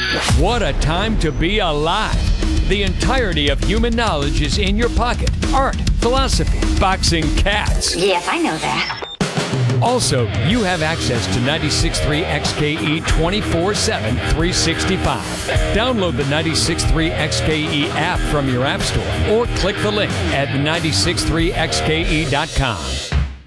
What a time to be alive. The entirety of human knowledge is in your pocket. Art, philosophy, boxing, cats. Yes, I know that. Also, you have access to 96.3 XKE 24/7, 365. Download the 96.3 XKE app from your app store or click the link at 96.3xke.com.